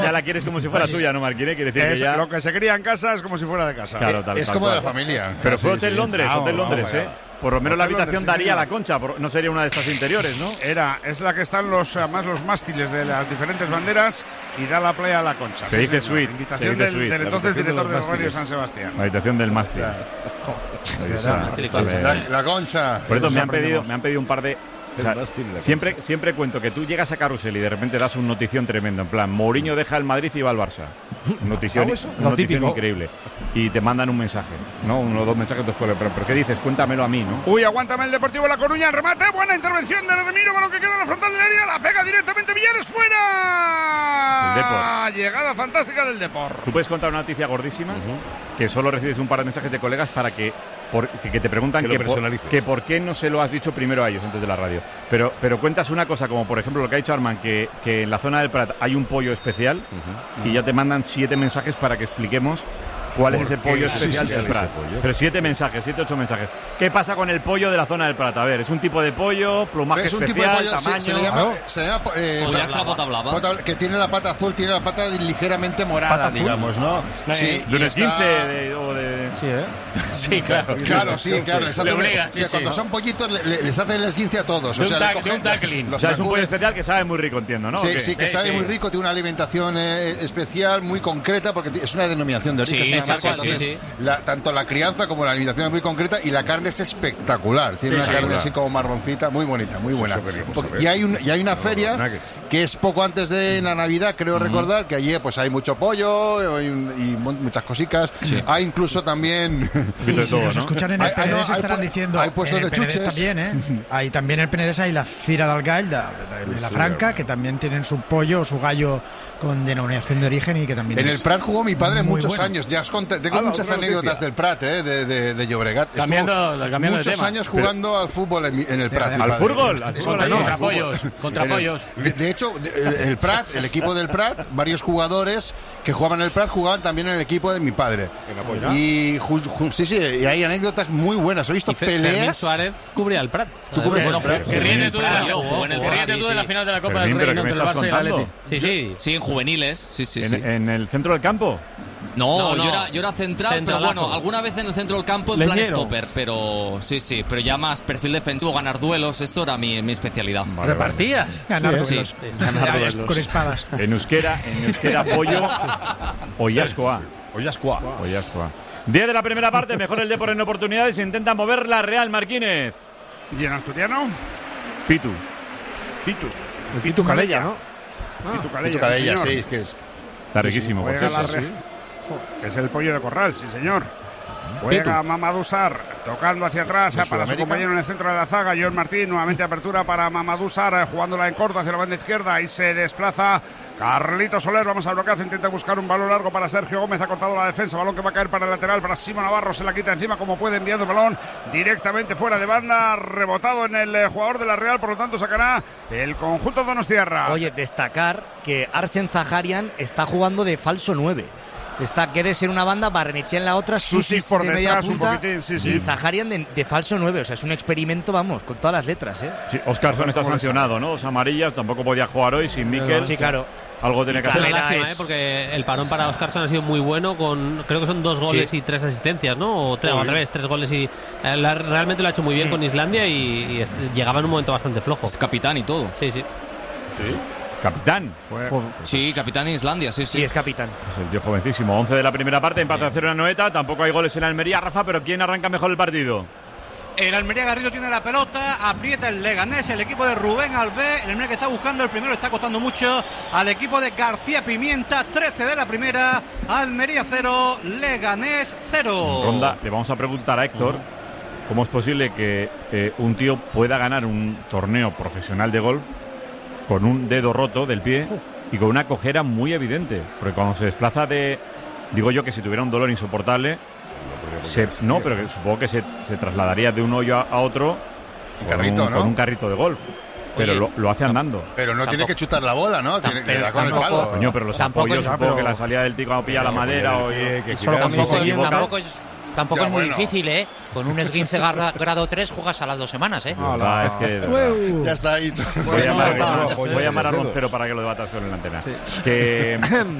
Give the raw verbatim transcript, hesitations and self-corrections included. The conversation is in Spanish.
Ya la quieres como si fuera tuya, ¿no, Marquine? Quiere decir es, que ya... Lo que se cría en casa es como si fuera de casa. Claro, tal, es tal como cual. de la familia. Pero fue sí, Hotel sí. Londres, Ah, Hotel vamos, Londres, vamos, ¿eh? Por lo menos la Hotel habitación Londres, sí, daría a señor. la Concha, por- no sería una de estas interiores, ¿no? Era, es la que están los además los mástiles de las diferentes banderas y da la playa a la Concha. Se dice señor. suite, Invitación se dice del, suite, del la entonces habitación de director los del Radio mástiles. San Sebastián. La habitación del mástil. La, la Concha. Por eso me han aprendemos. pedido, me han pedido un par de... O sea, siempre, siempre cuento que tú llegas a Carrusel y de repente das un notición tremendo. En plan, Mourinho deja el Madrid y va al Barça. Notición, ¿Hago eso? un Lo notición típico. increíble. Y te mandan un mensaje, ¿no? Uno o dos mensajes después. Pero, pero ¿qué dices? Cuéntamelo a mí, ¿no? Uy, aguántame el Deportivo La Coruña, el remate, buena intervención de Remiro, balón que queda en la frontal del área, la pega directamente Villares, fuera. El Depor. Llegada fantástica del Depor. Tú puedes contar una noticia gordísima, que solo recibes un par de mensajes de colegas para que, por- que, que te preguntan Que lo que por, personalices. que por qué no se lo has dicho primero a ellos antes de la radio. Pero, pero cuentas una cosa, como por ejemplo lo que ha dicho Arman, que, que en la zona del Prat hay un pollo especial y ya te mandan siete mensajes para que expliquemos cuál es ese ¿Por qué pollo sí, especial sí, del sí, Prat. ese pollo? Pero siete mensajes, siete, ocho mensajes. ¿Qué pasa con el pollo de la zona del Prat? A ver, es un tipo de pollo, plumaje Es un tipo de especial, pollo, se- tamaño... se, le llama, se llama eh, Podría estar bota blava. bota- que tiene la pata azul, tiene la pata ligeramente morada, digamos, ¿no? Sí, de un y esquince está- de, o de... Sí, ¿eh? Sí, claro. Claro, sí, claro. Le exactamente. obliga, O sí, sea, sí. cuando son pollitos le- le- les hace el esguince a todos. De O un sea, le tac- coge- de un tackling. los O sea, es un sacude. pollo especial que sabe muy rico, entiendo, ¿no? ¿O Sí, qué? sí, que Sí, sabe sí. muy rico, tiene una alimentación eh, especial, muy concreta, porque t- es una denominación de origen. Sí, es una sí, marca, sí, entonces, sí. la- tanto la crianza como la alimentación es muy concreta y la carne es espectacular. Tiene Sí, una sí, carne claro. así como marroncita, muy bonita, muy buena. eso queríamos Porque- saber. y, hay un, y hay una No, feria los nuggets. que es poco antes de la Navidad, creo recordar, que allí pues hay mucho pollo y, y mu- muchas cositas. Hay incluso también... Y de Si todo, nos ¿no? escuchan en el Hay- hay- Penedès no, hay estarán pu- diciendo hay puestos en el de Penedès chuches. también, ¿eh? Hay también en el Penedès hay la Fira del Gall de, de- de la Sí, Franca, claro. que también tienen su pollo o su gallo con denominación de origen y que también En es el Prat jugó mi padre muy muchos bueno. años. Ya os conté, tengo Ah, muchas otra anécdotas noticia. del Prat, eh, de, de, de Llobregat. Estuvo Cambiando- cambiando de muchos tema. años jugando al fútbol en, mi- en el Prat. mi ¿Al padre. fútbol? ¿Al Es- fútbol? no, No, Contra al fútbol. pollos, contra En el- pollos. De, de hecho, de- el, el Prat, el equipo del Prat, varios jugadores que jugaban en el Prat jugaban también en el equipo de mi padre. En Apoyo. Y ju- ju- sí, sí, y hay anécdotas muy buenas. He visto Y Fe- Fermín peleas. Suárez cubría al Prat. Tú cubres Bueno, el Prat. que ríete tú de la, Fermín jugó, jugó en el que Prat, ríete tú de la final de la Copa Fermín, del ¿pero Rey qué me entre el estás Barça y el contando? Atleti. Sí, sí. Sí, en juveniles, sí, sí, En, sí. en el centro del campo. No, No, no. Yo, era, yo era central, Centralazo. pero bueno, alguna vez en el centro del campo en plan Leñero. stopper, pero sí, sí, pero ya más perfil defensivo, ganar duelos, esto era mi, mi especialidad. Vale, ¿Repartías? ganar Sí, duelos. sí. Ya, es- con espadas. vale. En euskera, en euskera pollo Ollascoa. Ollascoa. Ollascoa. diez de la primera parte, mejor el Depor en oportunidades, intenta mover la Real Marquínez. ¿Y en asturiano? Pitu. Pitu. El Pitu Calella, ¿no? Pitu Y Calella, tu cadella, sí, sí, señor. que es. Está riquísimo, por Juega cierto. la Re- Es el pollo de corral, sí, señor. Juega Mamadou Sarr, tocando hacia atrás ¿De para su Sudamérica? compañero en el centro de la zaga, Joel Martín, nuevamente apertura para Mamadou Sarr, jugándola en corto hacia la banda izquierda, y se desplaza Carlito Soler, vamos al bloqueo, intenta buscar un balón largo para Sergio Gómez, ha cortado la defensa, balón que va a caer para el lateral, para Simo Navarro, se la quita encima como puede, enviando el balón directamente fuera de banda, rebotado en el eh, jugador de la Real, por lo tanto sacará el conjunto donostiarra. Oye, destacar que Arsen Zaharian está jugando de falso nueve. Está Guedes en una banda, Barrenechea en la otra, Susi Susi por de media detrás un punta poquitín, sí, y sí. Zaharian de, de falso nueve. O sea, es un experimento, vamos, con todas las letras, ¿eh? Sí, Oscarson está sancionado, ¿no? Dos amarillas, tampoco podía jugar hoy sin Mikel. Sí, claro. Algo tiene que Es una hacer. lástima, es- ¿eh? Porque el parón para Oscarson ha sido muy bueno, con creo que son dos goles Sí. y tres asistencias, ¿no? O tres, o al revés, tres goles y... eh, la- realmente lo ha hecho muy bien con Islandia y, y es- llegaba en un momento bastante flojo. Es capitán y todo. Sí, sí. Capitán. Sí, capitán en Islandia, sí, sí. Sí, es capitán. Es el tío jovencísimo. once de la primera parte, empate a cero en Anoeta. Tampoco hay goles en Almería, Rafa, pero ¿quién arranca mejor el partido? El Almería Garrido tiene la pelota, aprieta el Leganés, el equipo de Rubén Albé, el Almería que está buscando el primero, está costando mucho al equipo de García Pimienta, trece de la primera, Almería cero, Leganés cero. Ronda, le vamos a preguntar a Héctor cómo es posible que eh, un tío pueda ganar un torneo profesional de golf con un dedo roto del pie y con una cojera muy evidente. Porque cuando se desplaza de... Digo yo que si tuviera un dolor insoportable... Se, no, pero que supongo que se, se trasladaría de un hoyo a, a otro Un con, carrito, un, ¿no? con un carrito de golf. Pero Oye, lo, lo hace andando. Pero no tiene que chutar la bola, ¿no? Tiene que pero dar con el tampoco- palo. Coño, pero los Tampoco apoyos, es- supongo pero- que la salida del tío cuando pilla la madera o... que y solo se tampoco- equivoca. Tampoco es, tampoco Ya, es muy bueno. difícil, ¿eh? Con un esguince gar- grado tres juegas a las dos semanas, ¿eh? De verdad, es que, de verdad. Ya está ahí. Voy a llamar, Bueno, voy a llamar a Roncero para que lo debata solo en la antena. Que